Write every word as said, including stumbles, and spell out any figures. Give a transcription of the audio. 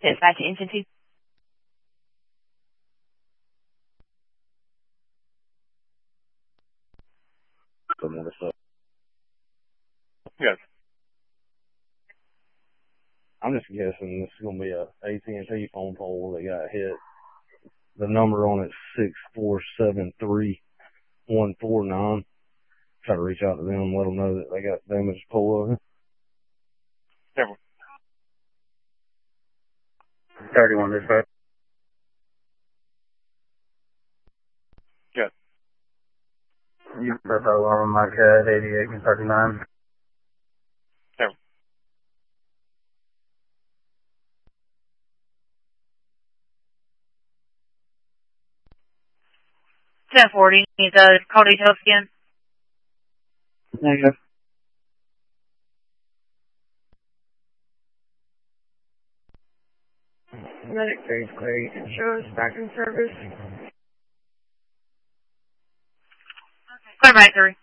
Dispatch to engine two. Yes. I'm just guessing this is going to be a A T and T phone pole that got hit. The number on it is six four seven three one four nine. Try to reach out to them and let them know that they got damaged pole over. Never. thirty-one dispatch. Yes. You got that alarm on my cat, eighty-eight and thirty-nine. Never. ten forty. Need the call details again. Negative. Medic three's clear. You can show us back in service. Clear by three.